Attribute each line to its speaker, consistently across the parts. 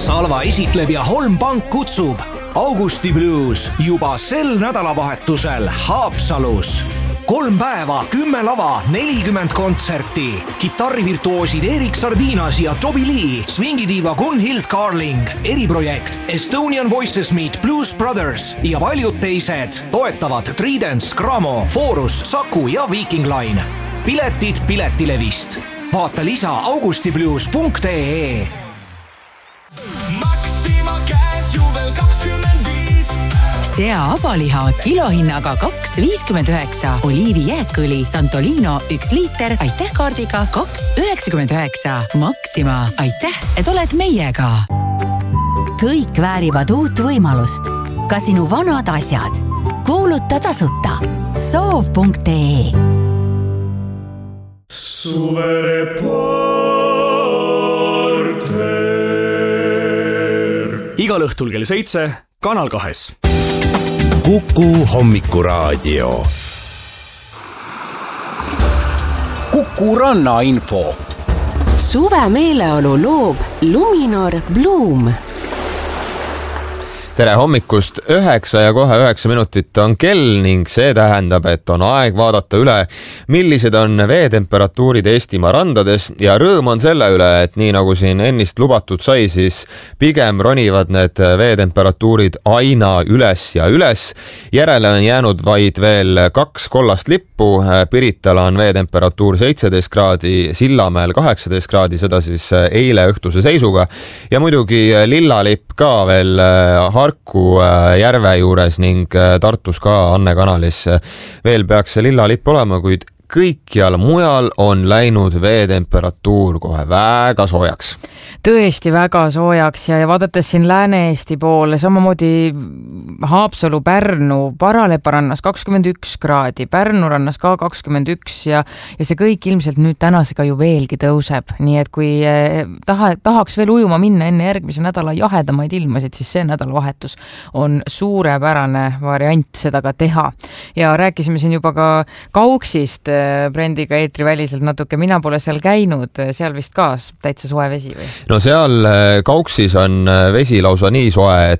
Speaker 1: Salva esitleb ja Holm Pank kutsub. Augusti Blues juba sel nädalavahetusel Haapsalus. 3 päeva, 10 lava, 40 kontserti. Kitarrivirtuoosid Erik Sardinas ja Toby Lee, swingidiiva Gunhild Carling, eriprojekt Estonian Voices Meet Blues Brothers ja paljud teised toetavad Tridents, Gramo, Forus, Saku ja Viking Line. Piletid Piletilevist. Vaata lisa augustiblues.ee.
Speaker 2: Maxima käes juvel 25.
Speaker 3: Sea abaliha kilohinnaga 2,59. Oliivi jääkõli Santolino 1 liiter, aitäh kaardiga 2,99. Maxima, aitäh, et oled meiega.
Speaker 4: Kõik väärivad uut võimalust. Ka sinu vanad asjad. Kuuluta tasuta. Soov.ee.
Speaker 5: Suvereporter. Igal õhtul kell 7 Kanal 2.
Speaker 6: Kuku hommikuraadio. Kuku rannainfo.
Speaker 7: Suve meeleolu loob Luminor Bloom.
Speaker 8: Tere hommikust, 9 ja kohe 9 minutit on kell ning see tähendab, et on aeg vaadata üle, millised on veetemperatuurid Eestimaa randades ja rõõm on selle üle, et nii nagu siin ennist lubatud sai, siis pigem ronivad need veetemperatuurid aina üles ja üles. Järele on jäänud vaid veel 2 kollast lippu. Piritala on veetemperatuur 17 kraadi, Sillamäel 18 kraadi, seda siis eile õhtuse seisuga ja muidugi lillalipp ka veel Harku järve juures ning Tartus ka Anne kanalis. Veel peaks see lillalipp olema, kuid kõikjal mujal on läinud veetemperatuur kohe väga soojaks.
Speaker 9: Tõesti väga soojaks ja vaadates siin Lääne-Eesti poole, samamoodi Haapsalu, Pärnu, Paralepa rannas 21 kraadi, Pärnu rannas ka 21 ja see kõik ilmselt nüüd tänasega ju veelgi tõuseb. Nii et kui tahaks veel ujuma minna enne järgmise nädala jahedamaid ilmasid, siis see nädalavahetus on suurepärane variant seda ka teha. Ja rääkisime siin juba ka Kauksist Brendiga eetriväliselt natuke. Mina pole seal käinud, seal vist ka täitsa soe vesi või?
Speaker 8: No seal Kauksis on vesi lausa nii soe, et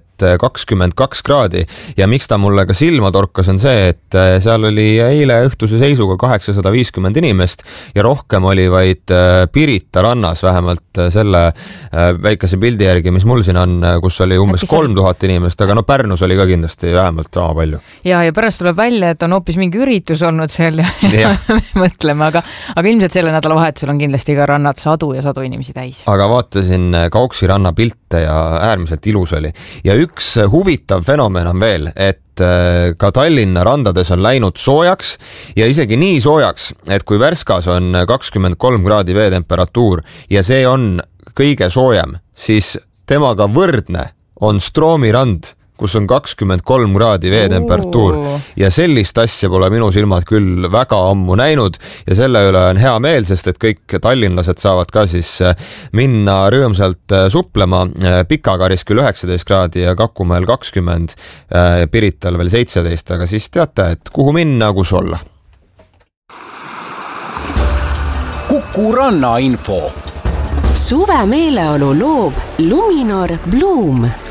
Speaker 8: 22 kraadi ja miks ta mulle ka silma torkas on see, et seal oli eile õhtuse seisuga 850 inimest ja rohkem oli vaid Pirita rannas, vähemalt selle väikese pildi järgi, mis mul siin on, kus oli umbes 3000 inimest, aga no Pärnus oli ka kindlasti vähemalt sama palju.
Speaker 9: Ja pärast tuleb välja, et on hoopis mingi üritus olnud seal ja mõtleme, aga ilmselt selle nädalavahetusel on kindlasti ka rannad sadu ja sadu inimesi täis.
Speaker 8: Aga vaatasin Kauksi ranna pilte ja äärmiselt ilus oli. Ja üks huvitav fenomen on veel, et ka Tallinna randades on läinud soojaks ja isegi nii soojaks, et kui Värskas on 23 kraadi veetemperatuur ja see on kõige soojem, siis temaga võrdne on Stroomi rand, kus on 23 kraadi veetemperatuur ja sellist asja pole minu silmad küll väga ammu näinud ja selle üle on hea meel, sest et kõik tallinlased saavad ka siis minna rõõmsalt suplema. Pikakaris küll 19 kraadi ja Kakumäel 20, Pirital veel 17, aga siis teate, et kuhu minna, kus olla.
Speaker 6: Kuku rannainfo.
Speaker 7: Suve meeleolu loob Luminor Bloom.